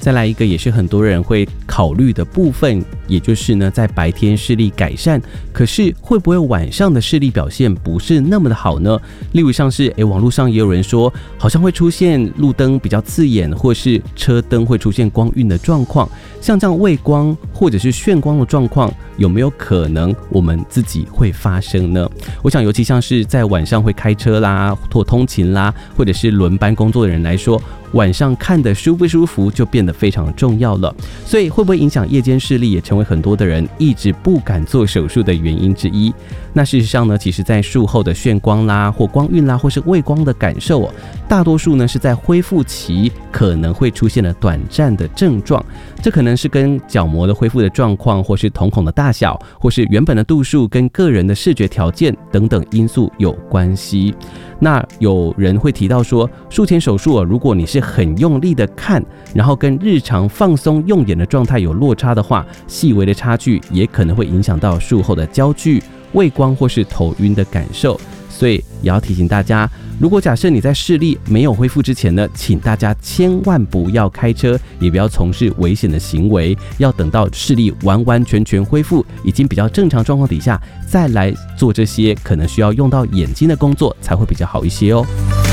再来一个也是很多人会考虑的部分，也就是呢，在白天视力改善，可是会不会晚上的视力表现不是那么的好呢？例如像是网络上也有人说，好像会出现路灯比较刺眼，或是车灯会出现光晕的状况，像这样畏光或者是眩光的状况，有没有可能我们自己会发生呢？我想尤其像是在晚上会开车啦或通勤啦，或者是轮班工作的人来说，晚上看得舒不舒服就变得非常重要了。所以会不会影响夜间视力，也成为很多的人一直不敢做手术的原因之一。那事实上呢，其实在术后的眩光啦或光晕啦或是畏光的感受大多数呢是在恢复期可能会出现了短暂的症状，这可能是跟角膜的恢复的状况，或是瞳孔的大小，或是原本的度数跟个人的视觉条件等等因素有关系。那有人会提到说，术前手术如果你是很用力的看，然后跟日常放松用眼的状态有落差的话，细微的差距也可能会影响到术后的焦距、畏光或是头晕的感受。所以也要提醒大家，如果假设你在视力没有恢复之前呢，请大家千万不要开车，也不要从事危险的行为，要等到视力完完全全恢复，已经比较正常状况底下，再来做这些可能需要用到眼睛的工作，才会比较好一些哦。